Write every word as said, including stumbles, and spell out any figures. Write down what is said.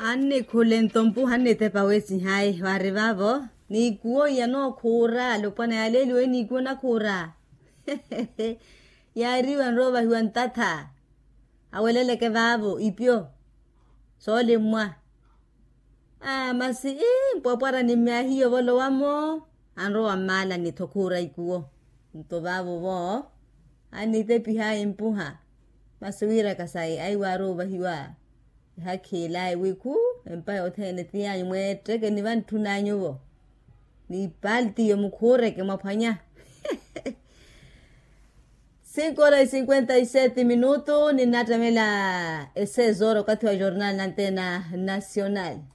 Anne kulentompu hanne te pawesi hai warivavo ni kuo ya no kura lo pana ale lo ni kuo na kura ya riwan roba huan tata awelele ke vavo ipio sole mwa ah masi eh popara ni mia hiyo volo wamo anro amala ni tokura ikuo to vavo vo ani te piha impuha masuira kasai ai waro bahiwa hakila wiku empa othene tia imwete ke ni van tunanyo vo ni palti yo mukhure ke mafanya cinco horas y cincuenta y siete minutos ni natamela ese zoro kati wa jornal na antena nacional.